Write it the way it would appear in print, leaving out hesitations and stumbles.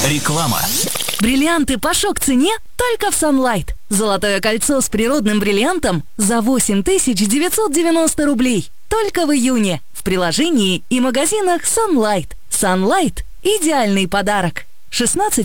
Реклама. Бриллианты по шок-цене только в Sunlight. Золотое кольцо с природным бриллиантом за 8990 рублей. Только в июне. В приложении и магазинах Sunlight. Sunlight – идеальный подарок. 16